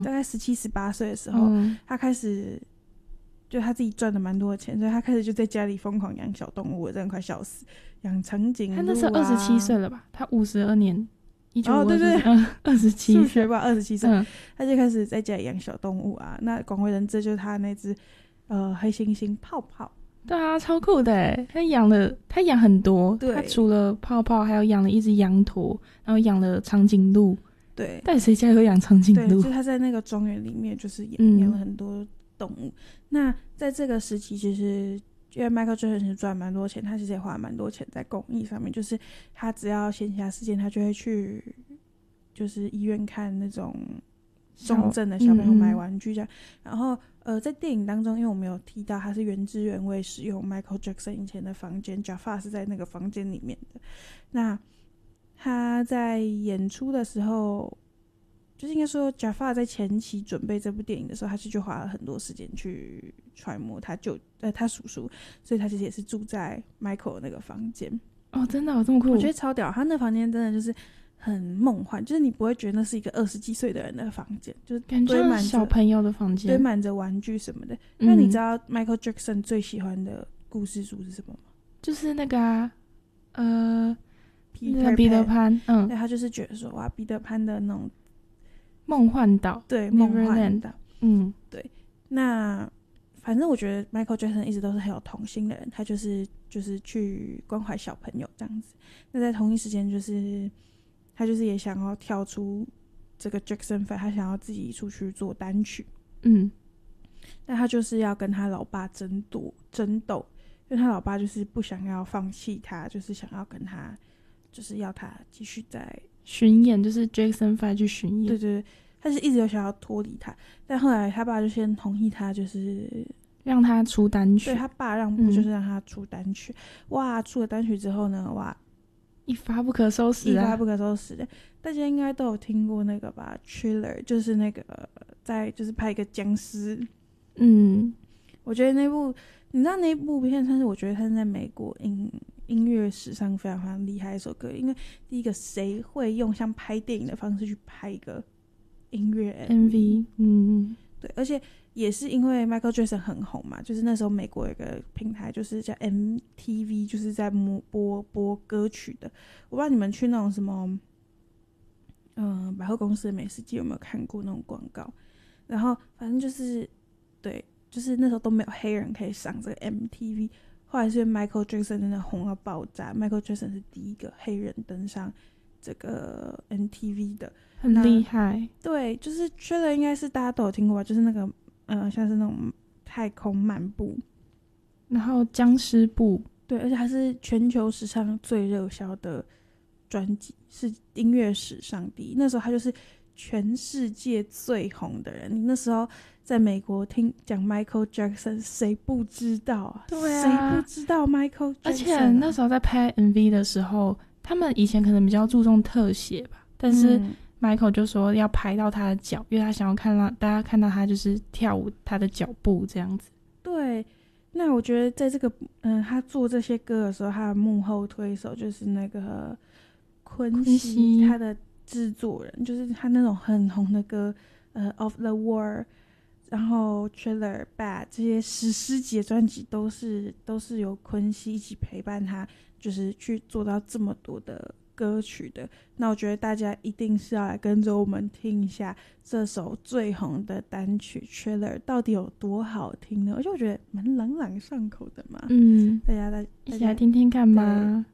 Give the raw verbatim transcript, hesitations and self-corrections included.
大概十七十八岁的时候、嗯、他开始就他自己赚了蛮多的钱，所以他开始就在家里疯狂养小动物，我真的快笑死，养长颈鹿、啊、 他那时候二十七岁了吧，他五十二年一九五二、 哦、对对二十七岁数学吧二十七岁、嗯、他就开始在家里养小动物啊，那广为人知就是他那只呃黑猩猩泡泡。 对啊，超酷的耶，他养了他养很多，他除了泡泡还有养了一只羊驼，然后养了长颈鹿。 对， 但谁家有养长颈鹿？ 对，就他在那个庄园里面就是养、嗯、养了很多动物。那在这个时期其实因为 Michael Jackson 赚蛮多钱，他其实也花蛮多钱在公益上面，就是他只要闲暇时间他就会去就是医院看那种重症的小朋友买玩具这样、嗯、然后呃，在电影当中因为我们有提到他是原汁原味使用 Michael Jackson 以前的房间， Jafar 是在那个房间里面的。那他在演出的时候就是应该说 Jafar 在前期准备这部电影的时候，他其实就花了很多时间去揣摩他舅呃他叔叔，所以他其实也是住在 Michael 的那个房间。 哦，真的、哦、这么酷？ 我觉得超屌，他那房间真的就是很梦幻，就是你不会觉得那是一个二十几岁的人的房间，就是感觉像小朋友的房间， 堆满着玩具什么的、嗯、那你知道 Michael Jackson 最喜欢的故事书是什么吗？ 就是那个啊呃彼得彼得潘。嗯， 对，他就是觉得说哇彼得潘的那种梦幻岛， 对，梦幻岛。 嗯， 对。那反正我觉得 Michael Jackson 一直都是很有童心的人，他就是就是去关怀小朋友这样子。那在同一时间就是他就是也想要跳出这个 Jackson Five， 他想要自己出去做单曲。 嗯， 但他就是要跟他老爸争夺争斗，因为他老爸就是不想要放弃他，就是想要跟他就是要他继续在巡演，就是 Jackson Five 去巡演。 对对对，他是一直有想要脱离他，但后来他爸就先同意他，就是让他出单曲。 对，他爸让步，就是让他出单曲、嗯、哇，出了单曲之后呢，哇， 一发不可收拾、啊、 一发不可收拾的。大家应该都有听过那个吧 Thriller， 就是那个在就是拍一个僵尸。 嗯， 我觉得那部你知道那部片算是我觉得它是在美国音音乐史上非常非常厉害的一首歌，因为第一个谁会用像拍电影的方式去拍一个音乐 M V。 嗯， 对，而且也是因为 Michael Jackson 很红嘛，就是那时候美国有一个平台就是叫 M T V， 就是在播播歌曲的。我不知道你们去那种什么嗯、呃、百货公司的美食街有没有看过那种广告，然后反正就是对，就是那时候都没有黑人可以上这个 M T V， 后来是因为 Michael Jackson 真的红到爆炸， Michael Jackson 是第一个黑人登上这个 M T V 的， 很厉害。 对，就是 Thriller 应该是大家都有听过吧，就是那个呃，像是那种太空漫步， 然后僵尸步， 对，而且还是全球史上最热销的专辑，是音乐史上第一。那时候他就是全世界最红的人，你那时候在美国听讲 Michael Jackson， 谁不知道啊？ 对啊， 谁不知道 Michael Jackson，啊？ 而且那时候在拍 M V 的时候，他们以前可能比较注重特写吧，但是、嗯Michael 就说要拍到他的脚，因为他想要看到大家看到他就是跳舞他的脚步这样子。 对，那我觉得在这个嗯，他做这些歌的时候，他的幕后推手就是那个昆西，他的制作人，就是他那种很红的歌，呃 ，Of the War， 然后 Thriller、Bad 这些史诗级的专辑都是都是由昆西一起陪伴他，就是去做到这么多的歌曲的。那我觉得大家一定是要来跟着我们听一下这首最红的单曲 Thriller 到底有多好听呢？而且我觉得蛮朗朗上口的嘛。 嗯， 大家来一起来听听看吧。